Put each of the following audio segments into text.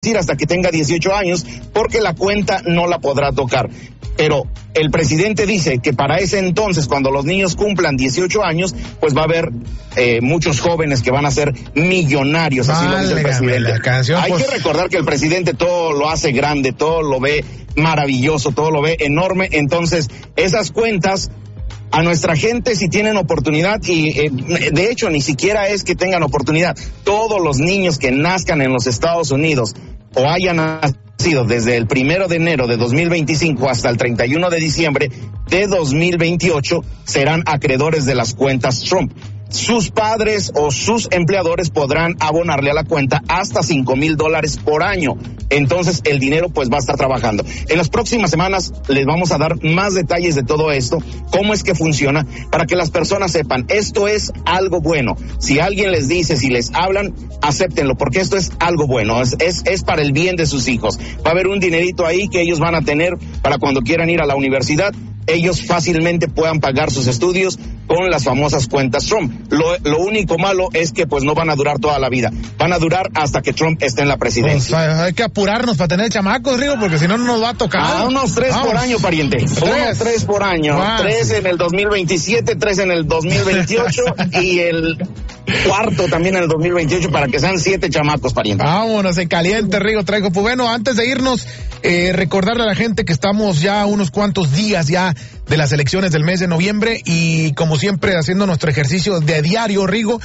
hasta que tenga 18 años, porque la cuenta no la podrá tocar. Pero el presidente dice que para ese entonces, cuando los niños cumplan 18 años, pues va a haber muchos jóvenes que van a ser millonarios, así lo dice el presidente. Hay que recordar que el presidente todo lo hace grande, todo lo ve maravilloso, todo lo ve enorme. Entonces, esas cuentas a nuestra gente, si tienen oportunidad, y de hecho ni siquiera es que tengan oportunidad, todos los niños que nazcan en los Estados Unidos o hayan nacido desde el 1 de enero de 2025 hasta el 31 de diciembre de 2028 serán acreedores de las cuentas Trump. Sus padres o sus empleadores podrán abonarle a la cuenta hasta $5,000 por año. Entonces el dinero pues va a estar trabajando. En las próximas semanas les vamos a dar más detalles de todo esto, cómo es que funciona, para que las personas sepan, esto es algo bueno. Si alguien les dice, si les hablan, acéptenlo, porque esto es algo bueno, es para el bien de sus hijos. Va a haber un dinerito ahí que ellos van a tener para cuando quieran ir a la universidad, ellos fácilmente puedan pagar sus estudios con las famosas cuentas Trump. Lo único malo es que pues no van a durar toda la vida, van a durar hasta que Trump esté en la presidencia. Pues hay que apurarnos para tener chamacos, Rigo, porque si no nos va a tocar. Unos 3 por año, pariente. Unos 3 por año. 3 en el 2027, 3 en el 2028 y el cuarto también en el 2028 para que sean 7 chamacos, pariente. Vámonos en caliente, Rigo, traigo. Pues bueno, antes de irnos, recordarle a la gente que estamos ya unos cuantos días ya de las elecciones del mes de noviembre y como siempre haciendo nuestro ejercicio de diario, Rigo,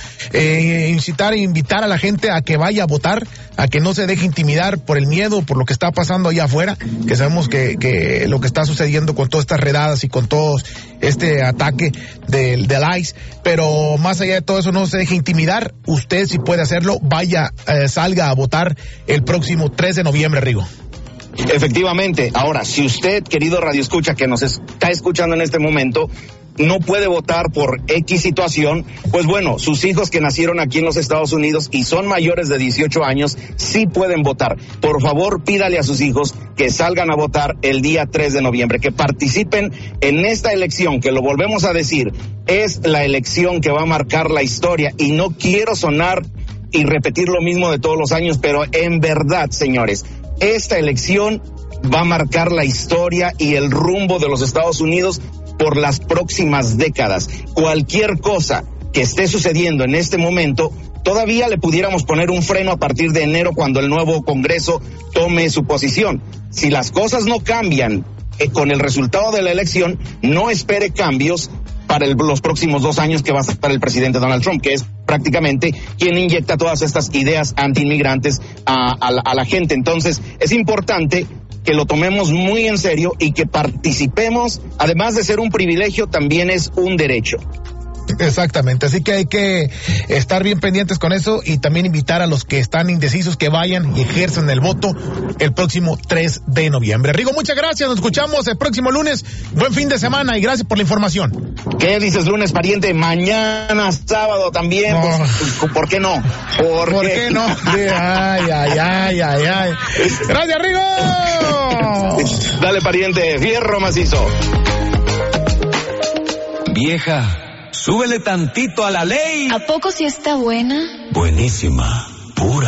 invitar a la gente a que vaya a votar, a que no se deje intimidar por el miedo, por lo que está pasando allá afuera, que sabemos que lo que está sucediendo con todas estas redadas y con todo este ataque del ICE, pero más allá de todo eso, no se deje intimidar. Usted, si puede hacerlo, vaya, salga a votar el próximo 3 de noviembre, Rigo. Efectivamente. Ahora, si usted, querido radioescucha, que nos está escuchando en este momento, no puede votar por X situación, pues bueno, sus hijos que nacieron aquí en los Estados Unidos y son mayores de 18 años, sí pueden votar. Por favor, pídale a sus hijos que salgan a votar el día 3 de noviembre, que participen en esta elección, que lo volvemos a decir, es la elección que va a marcar la historia, y no quiero sonar y repetir lo mismo de todos los años, pero en verdad, señores, esta elección va a marcar la historia y el rumbo de los Estados Unidos por las próximas décadas. Cualquier cosa que esté sucediendo en este momento, todavía le pudiéramos poner un freno a partir de enero cuando el nuevo Congreso tome su posición. Si las cosas no cambian con el resultado de la elección, no espere cambios para los próximos 2 años que va a estar el presidente Donald Trump, que es prácticamente quien inyecta todas estas ideas anti-inmigrantes a la gente. Entonces, es importante que lo tomemos muy en serio y que participemos. Además de ser un privilegio, también es un derecho. Exactamente, así que hay que estar bien pendientes con eso y también invitar a los que están indecisos que vayan y ejerzan el voto el próximo 3 de noviembre. Rigo, muchas gracias, nos escuchamos el próximo lunes. Buen fin de semana y gracias por la información. ¿Qué dices lunes, pariente? Mañana, sábado también, no. Pues, ¿por qué no? ¿Por qué no? Ay. Gracias, Rigo. Dale, pariente, fierro macizo. Vieja, súbele tantito a la ley. ¿A poco sí está buena? Buenísima, pura.